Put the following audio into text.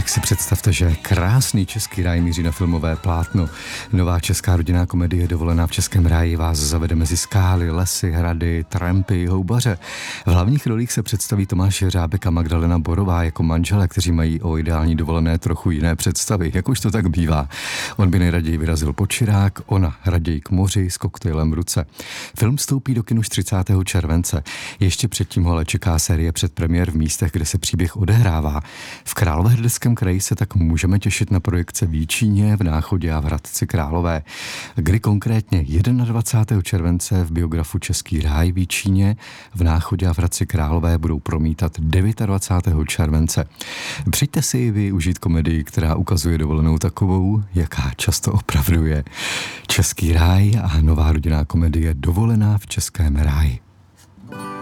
Tak si představte, že krásný český ráj míří na filmové plátno. Nová česká rodinná komedie Dovolená v českém ráji vás zavede mezi skály, lesy, hrady, trampy, houbaře. V hlavních rolích se představí Tomáš Jeřábek a Magdalena Borová jako manželé, kteří mají o ideální dovolené trochu jiné představy, jak už to tak bývá. On by nejraději vyrazil pod Čirák, ona raději k moři s koktejlem v ruce. Film vstoupí do kin už 30. července. Ještě předtím ho ale čeká série předpremiér v místech, kde se příběh odehrává. V Královéhradeckém kraji se tak můžeme těšit na projekce v Jíčíně, v Náchodě a v Hradci Králové. Kdy konkrétně 21. července v biografu Český ráj v Jíčíně, v Náchodě a v Hradci Králové budou promítat 29. července. Přijďte si i vy užít komedii, která ukazuje dovolenou takovou, jaká často opravdu je. Český ráj a nová rodinná komedie Dovolená v českém ráji.